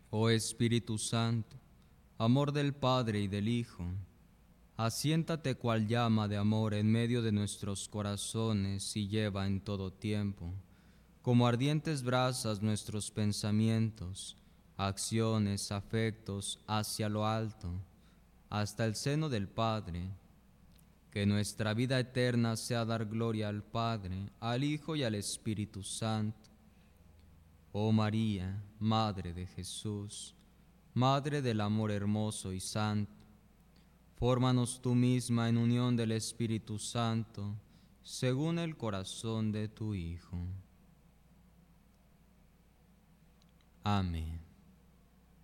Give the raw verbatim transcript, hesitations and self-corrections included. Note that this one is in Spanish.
Oh Espíritu Santo, amor del Padre y del Hijo, asiéntate cual llama de amor en medio de nuestros corazones y lleva en todo tiempo, como ardientes brasas, nuestros pensamientos, acciones, afectos hacia lo alto, hasta el seno del Padre. Que nuestra vida eterna sea dar gloria al Padre, al Hijo y al Espíritu Santo. Oh María, Madre de Jesús, Madre del amor hermoso y santo, fórmanos tú misma en unión del Espíritu Santo, según el corazón de tu Hijo. Amén.